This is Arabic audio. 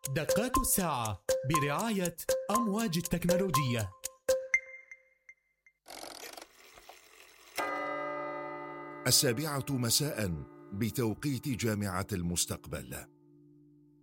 دقات الساعة برعاية أمواج التكنولوجية. 7:00 مساء بتوقيت جامعة المستقبل.